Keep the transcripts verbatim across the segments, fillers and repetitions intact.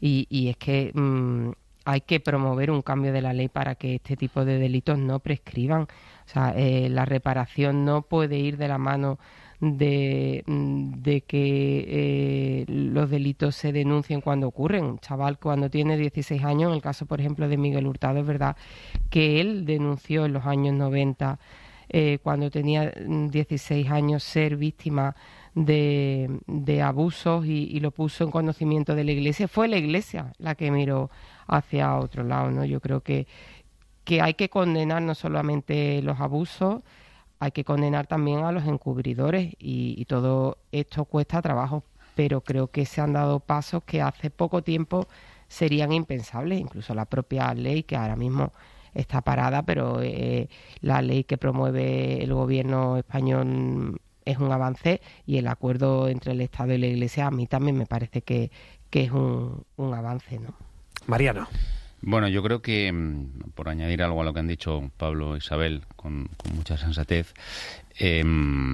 Y, y es que mmm, hay que promover un cambio de la ley para que este tipo de delitos no prescriban. O sea, eh, la reparación no puede ir de la mano de, de que eh, los delitos se denuncien cuando ocurren. Un chaval cuando tiene dieciséis años, en el caso, por ejemplo, de Miguel Hurtado, es verdad que él denunció en los años noventa, eh, cuando tenía dieciséis años, ser víctima de, de abusos y, y lo puso en conocimiento de la Iglesia. Fue la Iglesia la que miró hacia otro lado, ¿no? Yo creo que, que hay que condenar no solamente los abusos, hay que condenar también a los encubridores y, y todo esto cuesta trabajo, pero creo que se han dado pasos que hace poco tiempo serían impensables, incluso la propia ley que ahora mismo está parada, pero eh, la ley que promueve el gobierno español es un avance, y el acuerdo entre el Estado y la Iglesia a mí también me parece que, que es un, un avance, ¿no? Mariano. Bueno, yo creo que, por añadir algo a lo que han dicho Pablo e Isabel con, con mucha sensatez, eh,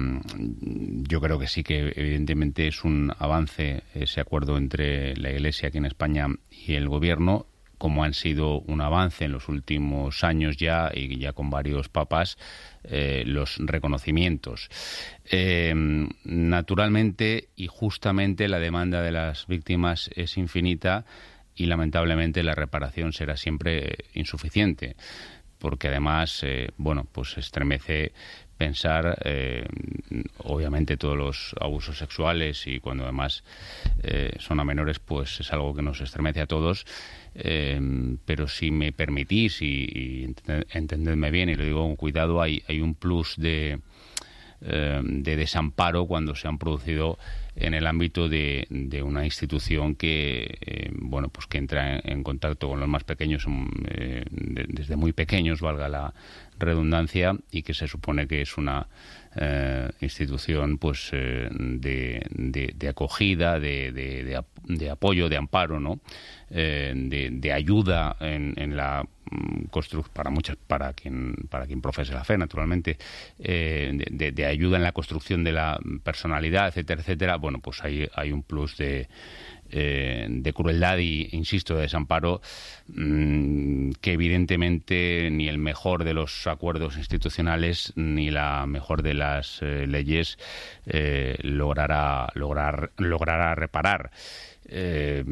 yo creo que sí que evidentemente es un avance ese acuerdo entre la Iglesia aquí en España y el Gobierno, como han sido un avance en los últimos años ya, y ya con varios papas, eh, los reconocimientos. Eh, naturalmente y justamente la demanda de las víctimas es infinita, y lamentablemente la reparación será siempre insuficiente, porque además, eh, bueno, pues estremece pensar, eh, obviamente todos los abusos sexuales, y cuando además eh, son a menores, pues es algo que nos estremece a todos, eh, pero si me permitís, y, y entendedme bien, y lo digo con cuidado, hay, hay un plus de... de desamparo cuando se han producido en el ámbito de, de una institución que eh, bueno pues que entra en, en contacto con los más pequeños eh, de, desde muy pequeños, valga la redundancia, y que se supone que es una eh, institución pues eh, de, de, de acogida, de, de, de, de apoyo, de amparo, ¿no? Eh, de, de ayuda en, en la construcción para muchas, para quien para quien profese la fe, naturalmente, eh, de, de ayuda en la construcción de la personalidad, etcétera, etcétera. Bueno, pues hay, hay un plus de eh, de crueldad y, insisto, de desamparo, mmm, que evidentemente ni el mejor de los acuerdos institucionales ni la mejor de las eh, leyes eh, logrará lograr logrará reparar. Eh,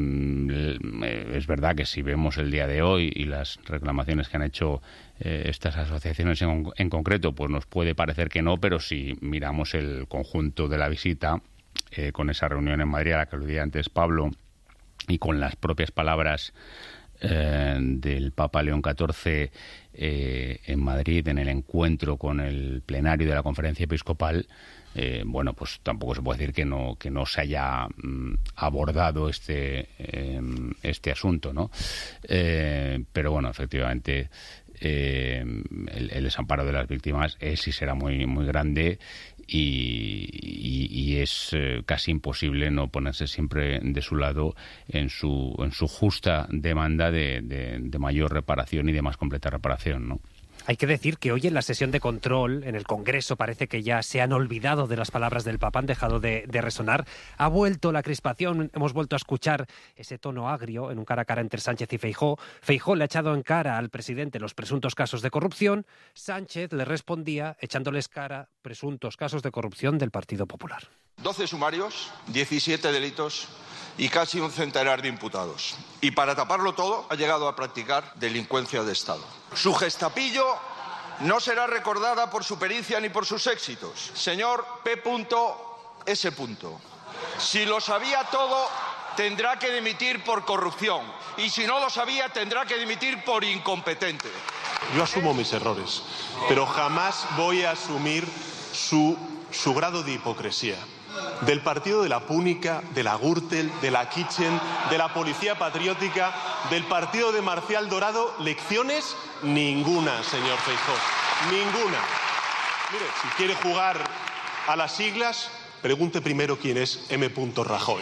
es verdad que si vemos el día de hoy y las reclamaciones que han hecho eh, estas asociaciones en, en concreto, pues nos puede parecer que no, pero si miramos el conjunto de la visita, eh, con esa reunión en Madrid a la que aludía antes Pablo, y con las propias palabras eh, del Papa León catorce eh, en Madrid, en el encuentro con el plenario de la Conferencia Episcopal, Eh, bueno, pues tampoco se puede decir que no que no se haya mm, abordado este eh, este asunto, ¿no? Eh, pero bueno, efectivamente eh, el, el desamparo de las víctimas es y será muy muy grande, y, y, y es eh, casi imposible no ponerse siempre de su lado en su en su justa demanda de, de, de mayor reparación y de más completa reparación, ¿no? Hay que decir que hoy en la sesión de control en el Congreso parece que ya se han olvidado de las palabras del Papa, han dejado de, de resonar. Ha vuelto la crispación, hemos vuelto a escuchar ese tono agrio en un cara a cara entre Sánchez y Feijóo. Feijóo le ha echado en cara al presidente los presuntos casos de corrupción. Sánchez le respondía echándoles cara presuntos casos de corrupción del Partido Popular. doce sumarios, diecisiete delitos y casi un centenar de imputados. Y para taparlo todo, ha llegado a practicar delincuencia de Estado. Su gestapillo no será recordada por su pericia ni por sus éxitos. Señor P. S. Si lo sabía todo, tendrá que dimitir por corrupción. Y si no lo sabía, tendrá que dimitir por incompetente. Yo asumo mis errores, pero jamás voy a asumir su, su grado de hipocresía. Del partido de la Púnica, de la Gürtel, de la Kitchen, de la Policía Patriótica, del partido de Marcial Dorado, lecciones ninguna, señor Feijóo, ninguna. Mire, si quiere jugar a las siglas, pregunte primero quién es M. Rajoy.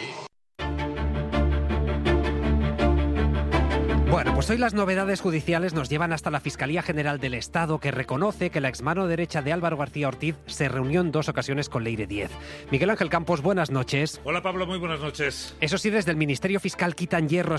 Bueno, pues hoy las novedades judiciales nos llevan hasta la Fiscalía General del Estado, que reconoce que la exmano derecha de Álvaro García Ortiz se reunió en dos ocasiones con Leire Díez. Miguel Ángel Campos, buenas noches. Hola Pablo, muy buenas noches. Eso sí, desde el Ministerio Fiscal quitan hierro